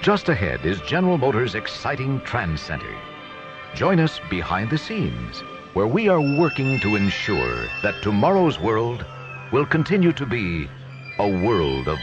Just ahead is General Motors' exciting Trans Center. Join us behind the scenes, where we are working to ensure that tomorrow's world will continue to be a world of